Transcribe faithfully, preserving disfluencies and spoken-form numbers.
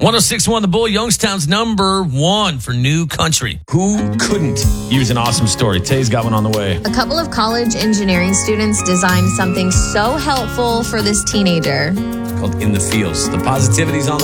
one oh six point one The Bull, Youngstown's number one for new country. Who couldn't use an awesome story? Tay's got one on the way. A couple of college engineering students designed something so helpful for this teenager. It's called In the Fields. The positivity's on the